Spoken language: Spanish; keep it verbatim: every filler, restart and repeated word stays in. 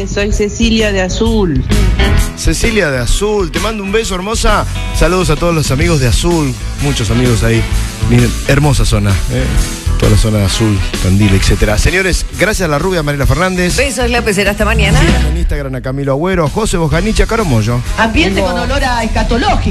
noches, soy Cecilia de Azul. Cecilia de Azul, te mando un beso, hermosa. Saludos a todos los amigos de Azul, muchos amigos ahí. Miren, hermosa zona, ¿eh? Toda la zona de Azul, Tandil, etcétera. Señores, gracias a la rubia Mariela Fernández. Besos, López, será hasta mañana. En Instagram a Camilo Agüero, a José Bojanicha, Caro Mollo. Ambiente con olor a escatológico.